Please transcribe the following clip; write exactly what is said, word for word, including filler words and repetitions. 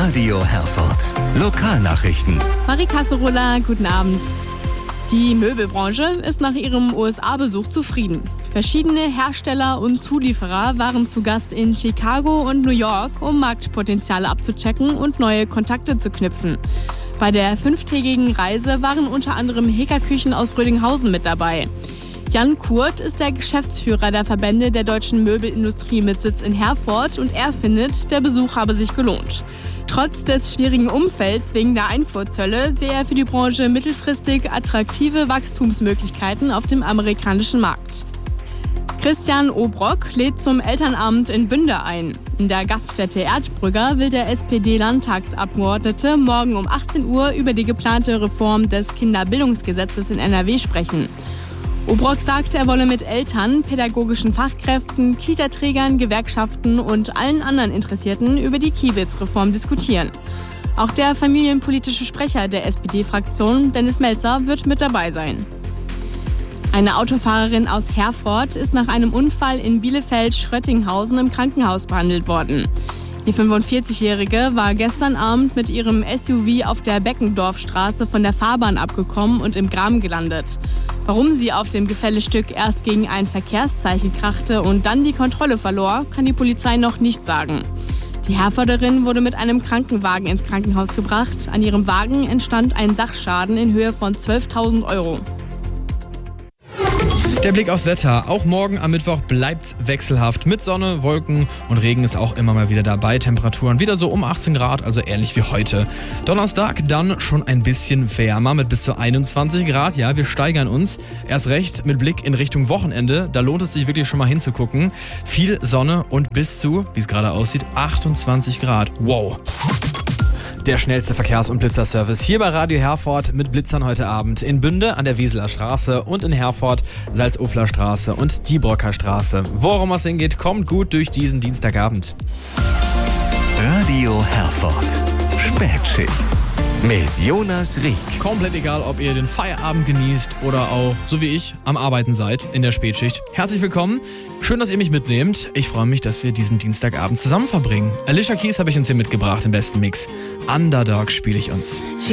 Radio Herford. Lokalnachrichten. Marie Kasserola, guten Abend. Die Möbelbranche ist nach ihrem U S A-Besuch zufrieden. Verschiedene Hersteller und Zulieferer waren zu Gast in Chicago und New York, um Marktpotenziale abzuchecken und neue Kontakte zu knüpfen. Bei der fünftägigen Reise waren unter anderem Heka Küchen aus Rödinghausen mit dabei. Jan Kurt ist der Geschäftsführer der Verbände der deutschen Möbelindustrie mit Sitz in Herford und er findet, der Besuch habe sich gelohnt. Trotz des schwierigen Umfelds wegen der Einfuhrzölle sehe er für die Branche mittelfristig attraktive Wachstumsmöglichkeiten auf dem amerikanischen Markt. Christian Obrock lädt zum Elternabend in Bünde ein. In der Gaststätte Erdbrügger will der S P D-Landtagsabgeordnete morgen um achtzehn Uhr über die geplante Reform des Kinderbildungsgesetzes in N R W sprechen. Obrock sagt, er wolle mit Eltern, pädagogischen Fachkräften, Kita-Trägern, Gewerkschaften und allen anderen Interessierten über die Kiebitz-Reform diskutieren. Auch der familienpolitische Sprecher der S P D-Fraktion, Dennis Melzer, wird mit dabei sein. Eine Autofahrerin aus Herford ist nach einem Unfall in Bielefeld-Schröttinghausen im Krankenhaus behandelt worden. Die fünfundvierzigjährige war gestern Abend mit ihrem S U V auf der Beckendorfstraße von der Fahrbahn abgekommen und im Graben gelandet. Warum sie auf dem Gefällestück erst gegen ein Verkehrszeichen krachte und dann die Kontrolle verlor, kann die Polizei noch nicht sagen. Die Herforderin wurde mit einem Krankenwagen ins Krankenhaus gebracht. An ihrem Wagen entstand ein Sachschaden in Höhe von zwölftausend Euro. Der Blick aufs Wetter. Auch morgen am Mittwoch bleibt's wechselhaft. Mit Sonne, Wolken und Regen ist auch immer mal wieder dabei. Temperaturen wieder so um achtzehn Grad, also ähnlich wie heute. Donnerstag dann schon ein bisschen wärmer mit bis zu einundzwanzig Grad. Ja, wir steigern uns. Erst recht mit Blick in Richtung Wochenende. Da lohnt es sich wirklich schon mal hinzugucken. Viel Sonne und bis zu, wie es gerade aussieht, achtundzwanzig Grad. Wow. Der schnellste Verkehrs- und Blitzerservice hier bei Radio Herford mit Blitzern heute Abend in Bünde an der Wieseler Straße und in Herford Salzufler Straße und Diebrocker Straße. Worum es hingeht, kommt gut durch diesen Dienstagabend. Radio Herford. Spätschicht. Mit Jonas Rieck. Komplett egal, ob ihr den Feierabend genießt oder auch, so wie ich, am Arbeiten seid in der Spätschicht. Herzlich willkommen. Schön, dass ihr mich mitnehmt. Ich freue mich, dass wir diesen Dienstagabend zusammen verbringen. Alicia Keys habe ich uns hier mitgebracht im besten Mix. Underdog spiele ich uns.